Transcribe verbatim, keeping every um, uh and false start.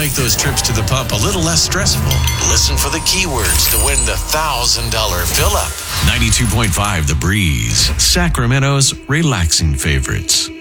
make those trips to the pump a little less stressful. Listen for the keywords to win the one thousand dollars fill-up. ninety-two point five The Breeze, Sacramento's relaxing favorites.